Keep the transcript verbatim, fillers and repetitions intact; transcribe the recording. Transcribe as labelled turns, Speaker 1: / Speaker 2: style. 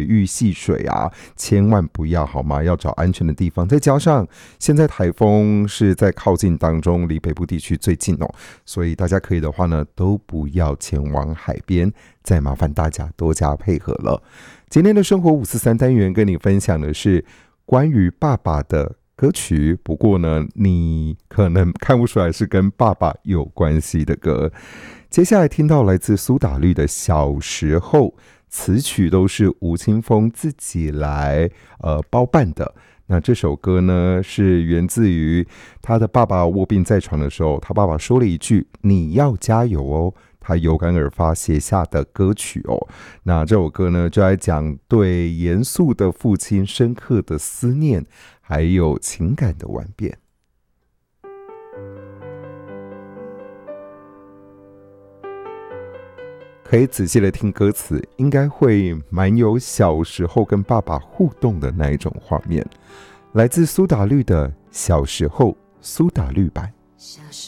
Speaker 1: 域戏水啊，千万不要好吗？要找安全的地方。再加上现在台风是在靠近当中，离北部地区最近哦，所以大家可以的话呢，都不要前往海边，再麻烦大家多加配合了。今天的生活五四三单元跟你分享的是关于爸爸的歌曲，不过呢，你可能看不出来是跟爸爸有关系的歌。接下来听到来自苏打绿的小时候，词曲都是吴青峰自己来呃包办的。那这首歌呢，是源自于他的爸爸卧病在床的时候，他爸爸说了一句你要加油哦，他有感而发写下的歌曲哦。那这首歌呢，就来讲对严肃的父亲深刻的思念，还有情感的万变。可以仔细的听歌词，应该会蛮有小时候跟爸爸互动的那一种画面。来自苏打绿的小时候，苏打绿版。
Speaker 2: 小时